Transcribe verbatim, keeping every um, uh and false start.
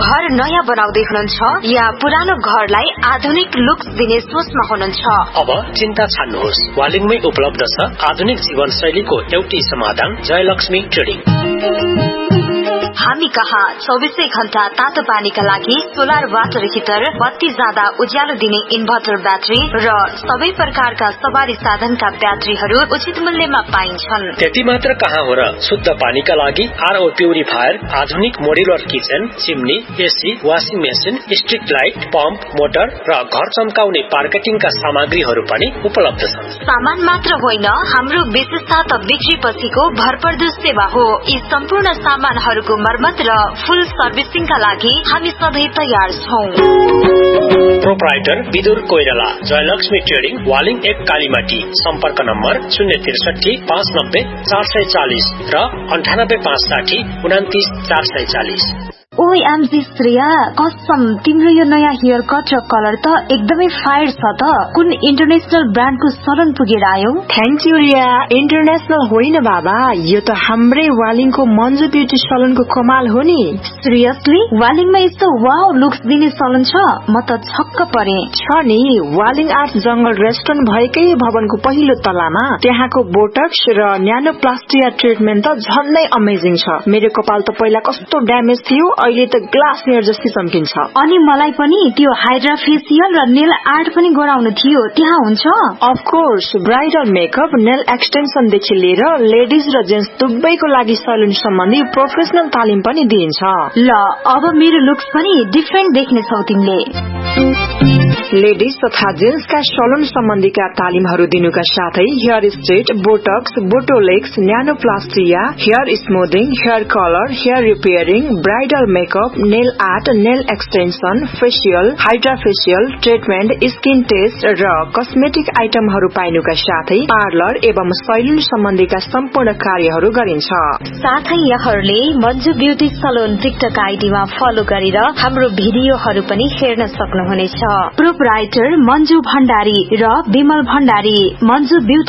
घर नयाँ बनाउँदै हुनुहुन्छ या पुरानो घरलाई आधुनिक लुक्स दिने सोचमा हुनुहुन्छ? अब चिन्ता छाड्नुहोस्, वालिङमै उपलब्ध छ आधुनिक जीवनशैलीको एउटै समाधान, जयलक्ष्मी ट्रेडिङ। हामी कहाँ चौबीसै घण्टा तातो पानीका लागि सोलर वाटर हिटर, बत्ती जाँदा उज्यालो दिने इन्भर्टर ब्याट्री र सबै प्रकारका सवारी साधनका ब्याट्रीहरू उचित मूल्यमा पाइन्छन्। त्यति मात्र कहाँ हो र, शुद्ध पानीका लागि आरओ प्युरिफायर, आधुनिक modular kitchen, chimney, AC, washing machine, street light, pump, motor र घर चम्काउने मार्केटिङका सामग्रीहरू पनि उपलब्ध छन्। सामान मात्र होइन, हाम्रो विशेषता त बिक्री पछिको भरपर्दो सेवा हो। यी सम्पूर्ण सामानहरूको मर्मत र फुल सर्भिसिङका लागि हामी सधैँ तयार छौं। प्रोप्राइटर विदुर कोइराला, जयलक्ष्मी ट्रेडिङ, वालिङ एक कालीमाटी। सम्पर्क नम्बर शून्य त्रिसठी पाँच नब्बे चार सय चालिस र अन्ठानब्बे पाँच साठी उनातिस चार सय चालिस। ओइ एमजी श्रेया, कसम तिम्रो यो नयाँ हेयर कट र कलर त एकदमै फायर छ त। कुन इन्टरनेशनल ब्रान्डको सलन पुगेर आयो? Thank you Riya. इन्टरनेशनल होइन बाबा, यो त हाम्रै वालिङको मन्जु ब्युटी सलनको कमाल हो नि। सिरियसली? वालिङमा यस्तो वाउ लुक्स दिने सलन छ? म त छक्क परे। छ नि, वालिङ आर्ट जंगल रेस्टुरेन्ट भएकै भवनको पहिलो तलामा त्यहाँको बोटक्स र न्यानोप्लास्टिया ट्रिटमेन्ट त झन्नै अमेजिङ छ। मेरो कपाल त पहिला कस्तो ड्यामेज थियो, अहिले त ग्लास हेयर जस्तै चम्किन्छ। अनि मलाई पनि त्यो हाइड्रा फेसियल र नेल आर्ट पनि गराउनु थियो, त्यहाँ हुन्छ? Of course, bridal makeup, nail extension देखि लिएर लेडिज र जेन्ट्स दुवैको लागि सलुन सम्बन्धी प्रोफेसनल तालिम पनि दिइन्छ। ल, अब मेरो लुक्स पनि डिफरेन्ट देख्ने छौ तिमीले। लेडिज तथा जेन्ट्सका सलुन सम्बन्धीका तालिमहरू दिनुका साथै hair straight, Botox, बोटोलेक्स, न्यानोप्लास्टिया, hair स्मुथिङ, hair colour, hair repairing, bridal makeup, nail art, nail extension, facial, hydra facial treatment, skin test र कस्मेटिक आइटमहरू पाइनुका साथै पार्लर एवं सैलुन सम्बन्धीका सम्पूर्ण कार्यहरू गरिन्छ। साथै यहाँहरूले Manju beauty salon TikTok आइडीमा follow गरेर हाम्रो भिडियोहरू पनि हेर्न सक्नुहुनेछ। प्रोप्राइटर मन्जु भण्डारी र विमल भण्डारी, मन्जु ब्युटी